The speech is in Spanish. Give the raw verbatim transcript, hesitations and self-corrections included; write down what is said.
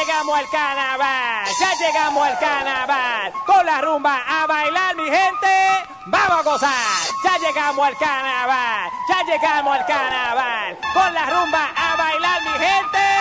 llegamos al carnaval, ya llegamos al carnaval. Con la rumba a bailar, mi gente, vamos a gozar. Ya llegamos al carnaval, ya llegamos al carnaval. Con la rumba a bailar, mi gente.